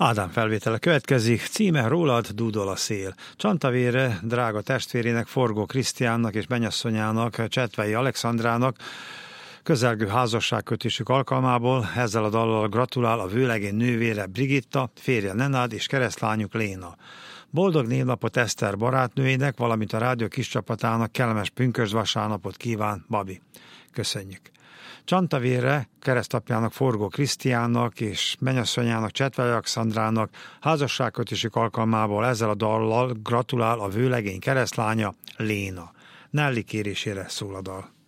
Ádám felvétele következik, címe Rólad dúdol a szél. Csantavére drága testvérének, Forgó Krisztiánnak és mennyasszonyának, Csetvei Alexandrának közelgő házasságkötésük alkalmából ezzel a dallal gratulál a vőlegény nővére Brigitta, férje Nenád és keresztlányuk Léna. Boldog névnapot Eszter barátnőjének, valamint a rádió kis csapatának kellemes pünkösd vasárnapot kíván Babi. Köszönjük! Csantavére keresztapjának, Forgó Krisztiánnak és mennyasszonyának, Csetvei Alexandrának házasságkötésük alkalmából ezzel a dallal gratulál a vőlegény keresztlánya Léna. Nelly kérésére szól a dal.